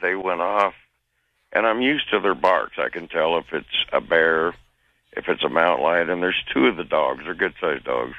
they went off, and I'm used to their barks. I can tell if it's a bear, if it's a mountain lion, and there's two of the dogs. They're good-sized dogs.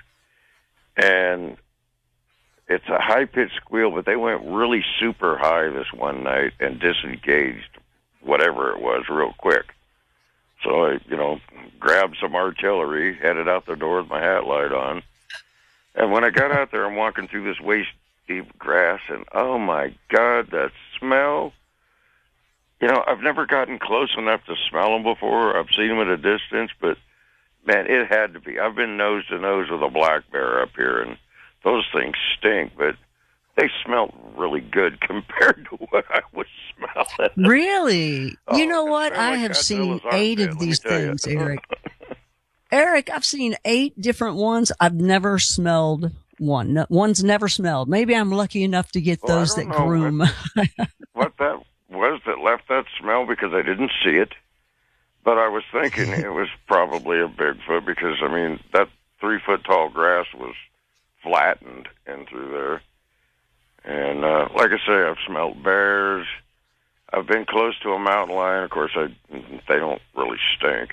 And it's a high-pitched squeal, but they went really super high this one night and disengaged whatever it was real quick. So I, grabbed some artillery, headed out the door with my hat light on. And when I got out there, I'm walking through this waist-deep grass, and oh, my God, that smell. I've never gotten close enough to smell them before. I've seen them at a distance, but, man, it had to be. I've been nose-to-nose with a black bear up here, and those things stink, but they smelled really good compared to what I was smelling. Really? Oh, you know what? I have Godzilla's seen armpit, 8 of these things, you. Eric. Eric, I've seen 8 different ones. I've never smelled one. No, one's never smelled. Maybe I'm lucky enough to get those that groom. What that was that left that smell, because I didn't see it. But I was thinking it was probably a Bigfoot, because, that 3-foot-tall grass was flattened in through there. And like I say, I've smelled bears. I've been close to a mountain lion. Of course, they don't really stink.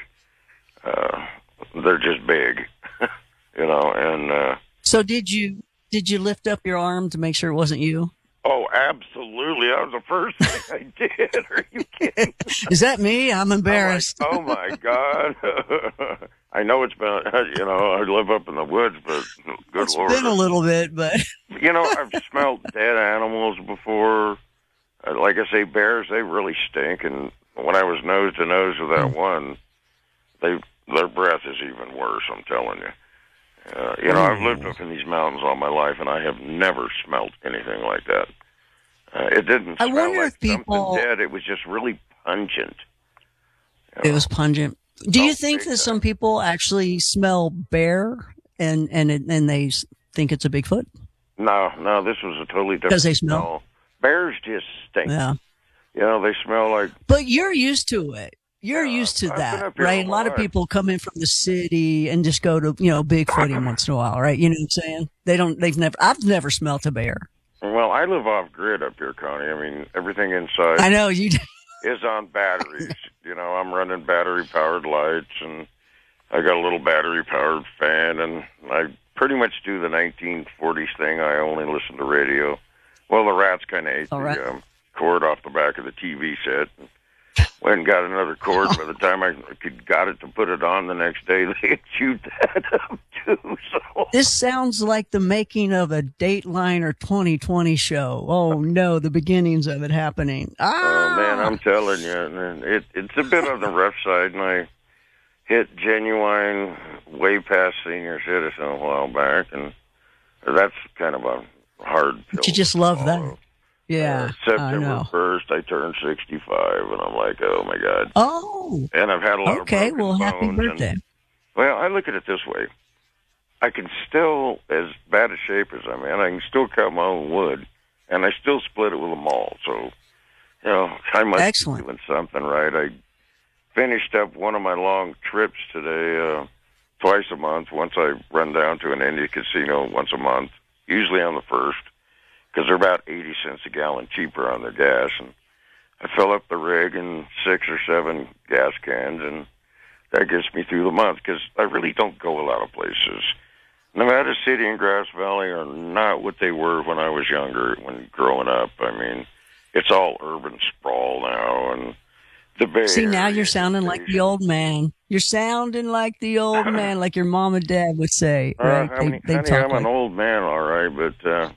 They're just big, and... So did you lift up your arm to make sure it wasn't you? Oh, absolutely. That was the first thing I did. Are you kidding? Is that me? I'm embarrassed. Oh, my God. I know it's been, I live up in the woods, but good Lord. It's been a little bit, but... I've smelled dead animals before. Like I say, bears, they really stink. And when I was nose to nose with that one, their breath is even worse, I'm telling you. I've lived up in these mountains all my life, and I have never smelled anything like that. It didn't smell like something dead. It was just really pungent. It was pungent. Do you think that some people actually smell bear and they think it's a Bigfoot? No, this was a totally different. Because they smell? No. Bears just stink. Yeah. They smell like... But you're used to it. You're used to that, right? A lot of people come in from the city and just go to, Bigfooting once in a while, right? You know what I'm saying? I've never smelt a bear. Well, I live off grid up here, Connie. Everything inside. I know you is on batteries. I'm running battery powered lights, and I got a little battery powered fan, and I pretty much do the 1940s thing. I only listen to radio. Well, the rats kind of ate the cord off the back of the TV set. Went and got another cord. By the time I got it to put it on the next day, they had chewed that up too. So. This sounds like the making of a Dateline or 2020 show. Oh no, the beginnings of it happening. Oh man, I'm telling you, it's a bit on the rough side, and I hit genuine way past senior citizen a while back, and that's kind of a hard pill. But you just love that. Yeah, September 1st, I turned 65, and I'm like, oh, my God. Oh. And I've had a lot of broken bones. Happy birthday. I look at it this way. I can still, as bad a shape as I'm in, I can still cut my own wood, and I still split it with a maul. So, I must be doing something right. I finished up one of my long trips today, twice a month. Once I run down to an Indian casino once a month, usually on the 1st. Because they're about 80 cents a gallon cheaper on their gas. And I fill up the rig in 6 or 7 gas cans, and that gets me through the month, because I really don't go a lot of places. Nevada City and Grass Valley are not what they were when I was younger, when growing up. It's all urban sprawl now, and the Bay See, now Area you're sounding like the old man. You're sounding like the old man, like your mom and dad would say, right? Honey, I'm an old man, all right, but...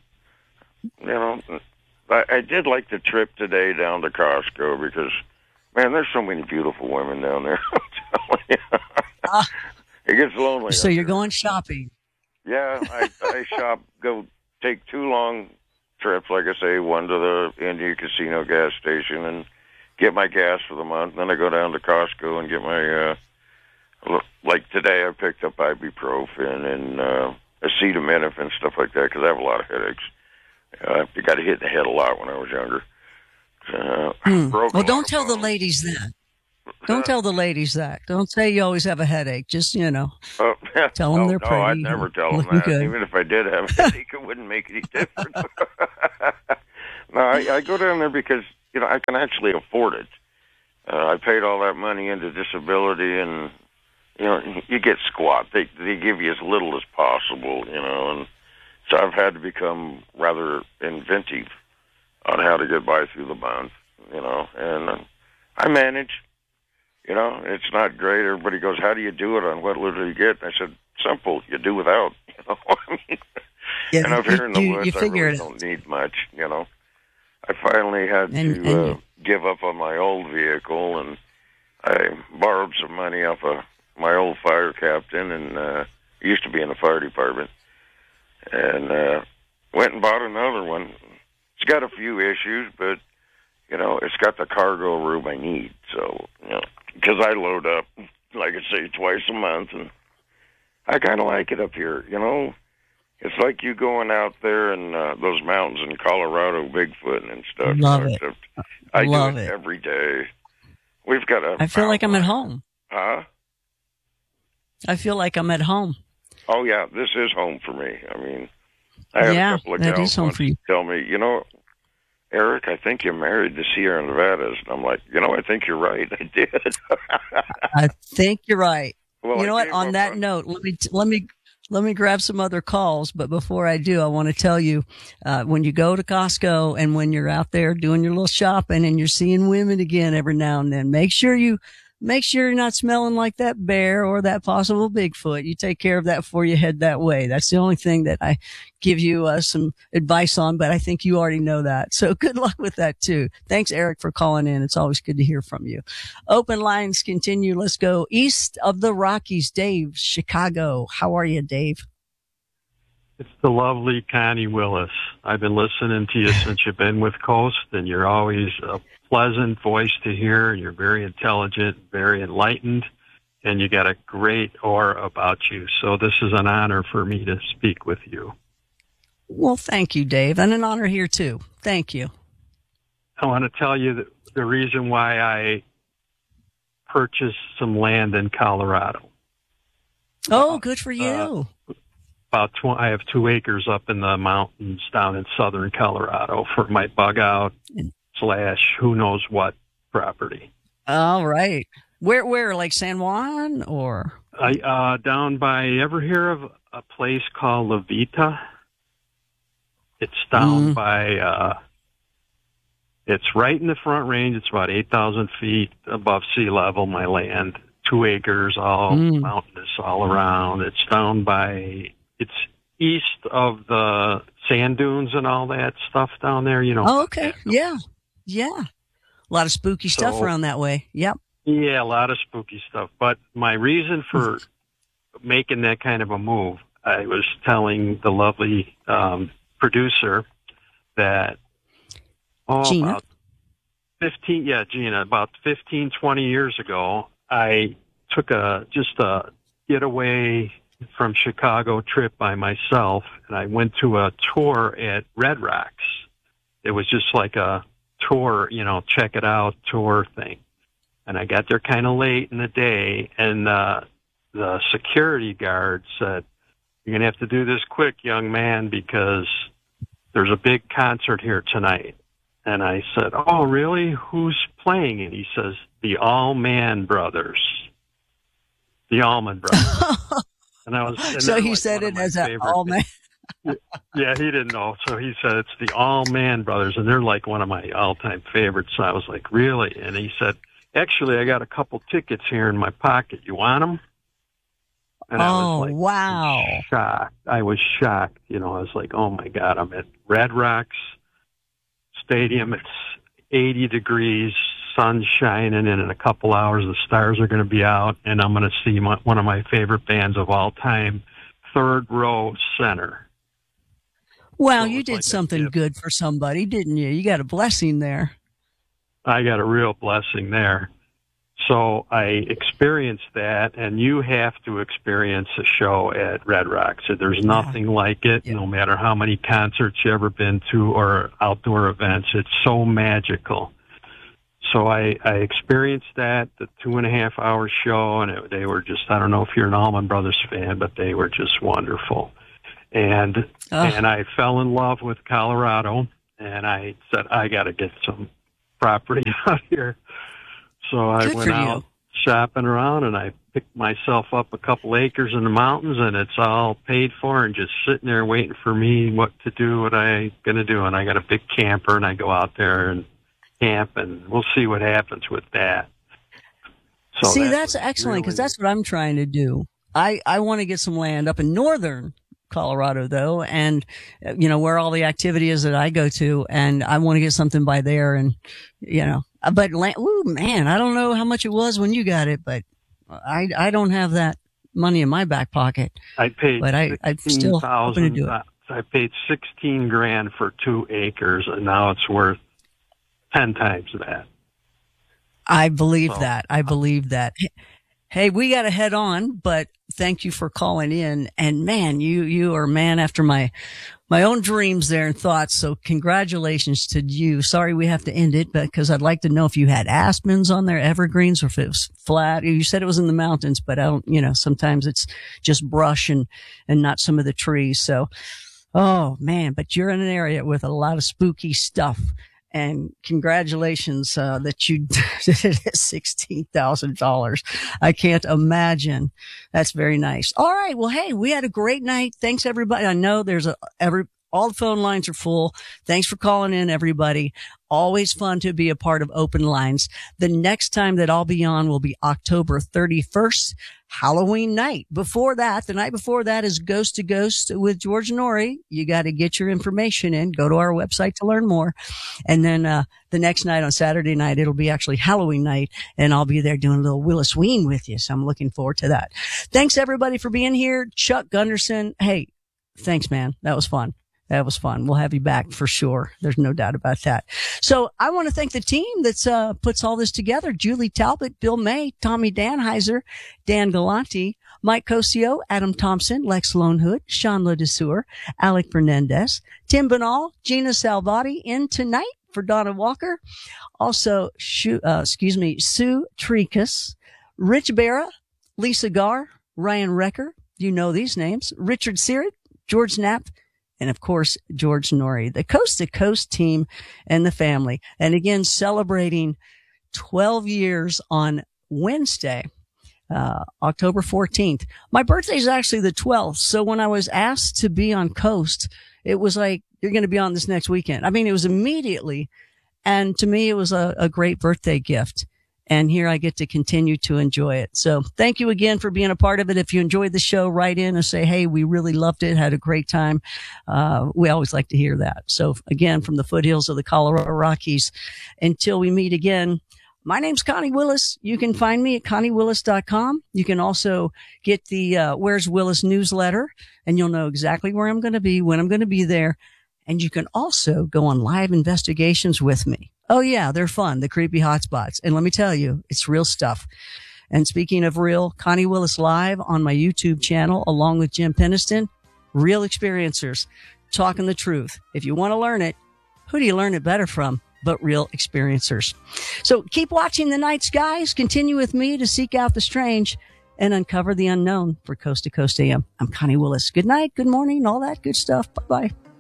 I did like the trip today down to Costco, because, man, there's so many beautiful women down there. I'm telling you. It gets lonely. So you're going shopping. Yeah, I shop, go take 2 long trips, like I say, one to the Indian Casino gas station and get my gas for the month. Then I go down to Costco and get my, like today I picked up ibuprofen and acetaminophen and stuff like that, because I have a lot of headaches. I got hit in the head a lot when I was younger. Well, don't tell the ladies that. Don't tell the ladies that. Don't say you always have a headache. Just, tell them they're pretty. No, I'd never tell them that. Good. Even if I did have a headache, it wouldn't make any difference. No, I go down there because I can actually afford it. I paid all that money into disability, and you get squat. They give you as little as possible, and so I've had to become rather inventive on how to get by through the month, and I manage. It's not great. Everybody goes, "How do you do it? On what little you get?" And I said, "Simple. You do without." Yeah, and up here in the you woods, I figure really it. don't need much. I finally had to give up on my old vehicle, and I borrowed some money off of my old fire captain, and used to be in the fire department, and went and bought another one. It's got a few issues, but it's got the cargo room I need. So because I load up, like I say, twice a month, and I kind of like it up here. It's like you going out there in those mountains in Colorado, Bigfoot and stuff. Love it. I Love do it it every day. We've got a. I feel like I'm at home. Huh? I feel like I'm at home. Oh yeah, this is home for me. I mean, I had a couple of that gals is home once for you. tell me, Eric, I think you married the Sierra Nevadas. And I'm like, I think you're right. I did. I think you're right. Well, you know what? On that note, let me grab some other calls. But before I do, I want to tell you, when you go to Costco and when you're out there doing your little shopping and you're seeing women again every now and then, make sure you're not smelling like that bear or that possible Bigfoot. You take care of that before you head that way. That's the only thing that I give you some advice on, but I think you already know that. So good luck with that too. Thanks, Eric, for calling in. It's always good to hear from you. Open lines continue. Let's go east of the Rockies. Dave, Chicago. How are you, Dave? It's the lovely Connie Willis. I've been listening to you since you've been with Coast, and you're always a pleasant voice to hear, and you're very intelligent, very enlightened, and you got a great aura about you. So this is an honor for me to speak with you. Well, thank you, Dave, and an honor here too. Thank you. I want to tell you the reason why I purchased some land in Colorado. Oh, good for you. I have 2 acres up in the mountains down in southern Colorado for my bug out / who knows what property. All right. Where, like San Juan or? Down by, ever hear of a place called La Vita? It's down by, it's right in the Front Range. It's about 8,000 feet above sea level, my land. 2 acres, all mountainous all around. It's down by, it's east of the sand dunes and all that stuff down there, Oh, okay. Yeah. A lot of spooky stuff around that way. Yep. Yeah, a lot of spooky stuff. But my reason for making that kind of a move, I was telling the lovely producer that Gina? about 15, 20 years ago, I took a getaway from Chicago trip by myself, and I went to a tour at Red Rocks. It was just like a tour, check it out tour thing. And I got there kind of late in the day, and the security guard said, "You're going to have to do this quick, young man, because there's a big concert here tonight." And I said, "Oh, really? Who's playing it?" He says, "The Allman Brothers." The Allman Brothers. And I was, so he said it as an Allman. Yeah, he didn't know. So he said, "It's the Allman Brothers," and they're like one of my all-time favorites. So I was like, "Really?" And he said, "Actually, I got a couple tickets here in my pocket. You want them?" And I was like, wow. Shocked. I was shocked. I was like, "Oh my God, I'm at Red Rocks Stadium. It's 80 degrees, sun shining, and in a couple hours the stars are going to be out, and I'm going to see one of my favorite bands of all time, third row center." Well, you did something good for somebody, didn't you? You got a blessing there. I got a real blessing there. So I experienced that, and you have to experience a show at Red Rocks. There's nothing like it, no matter how many concerts you've ever been to or outdoor events. It's so magical. So I experienced that, the 2.5-hour show, and they were just, I don't know if you're an Allman Brothers fan, but they were just wonderful. And I fell in love with Colorado, and I said, I got to get some property out here. So I Good went for you. out shopping around, and I picked myself up a couple acres in the mountains, and it's all paid for and just sitting there waiting for me what to do, what I going to do. And I got a big camper, and I go out there and camp, and we'll see what happens with that. So See, that's excellent because that's what I'm trying to do. I want to get some land up in northern Colorado though, and where all the activity is that I go to, and I want to get something by there, and but land, ooh man, I don't know how much it was when you got it, but I don't have that money in my back pocket. I paid, but I'm still hoping to do it. I paid $16,000 for 2 acres, and now it's worth 10 times that. I believe that. I believe that. Hey, we got to head on, but thank you for calling in. And man, you are a man after my own dreams there and thoughts. So congratulations to you. Sorry we have to end it, but because I'd like to know if you had aspens on there, evergreens, or if it was flat. You said it was in the mountains, but I don't, sometimes it's just brush and not some of the trees. So, oh man, but you're in an area with a lot of spooky stuff. And congratulations, that you did it at $16,000. I can't imagine. That's very nice. All right. Well, hey, we had a great night. Thanks everybody. I know there's all the phone lines are full. Thanks for calling in, everybody. Always fun to be a part of Open Lines. The next time that I'll be on will be October 31st, Halloween night. Before that, the night before that is Ghost to Ghost with George Norrie. You got to get your information in. Go to our website to learn more. And then, the next night on Saturday night, it'll be actually Halloween night, and I'll be there doing a little Willis Ween with you. So I'm looking forward to that. Thanks everybody for being here. Chuck Gunderson. Hey, thanks, man. That was fun. That was fun. We'll have you back for sure. There's no doubt about that. So I want to thank the team that's puts all this together. Julie Talbot, Bill May, Tommy Danheiser, Dan Galante, Mike Cosio, Adam Thompson, Lex Lonehood, Sean LeDeseur, Alec Fernandez, Tim Banal, Gina Salvati in tonight for Donna Walker. Also, Sue Tricus, Rich Barra, Lisa Garr, Ryan Recker. You know these names. Richard Seared, George Knapp, and of course, George Norrie, the Coast to Coast team and the family. And again, celebrating 12 years on Wednesday, October 14th. My birthday is actually the 12th. So when I was asked to be on Coast, it was like, you're going to be on this next weekend. I mean, it was immediately. And to me, it was a great birthday gift. And here I get to continue to enjoy it. So thank you again for being a part of it. If you enjoyed the show, write in and say, hey, we really loved it, had a great time. We always like to hear that. So again, from the foothills of the Colorado Rockies, until we meet again, my name's Connie Willis. You can find me at ConnieWillis.com. You can also get the Where's Willis newsletter, and you'll know exactly where I'm going to be, when I'm going to be there. And you can also go on live investigations with me. Oh yeah, they're fun, the creepy hotspots. And let me tell you, it's real stuff. And speaking of real, Connie Willis Live on my YouTube channel, along with Jim Peniston, real experiencers, talking the truth. If you want to learn it, who do you learn it better from but real experiencers? So keep watching the night skies. Continue with me to seek out the strange and uncover the unknown for Coast to Coast AM. I'm Connie Willis. Good night, good morning, all that good stuff. Bye-bye.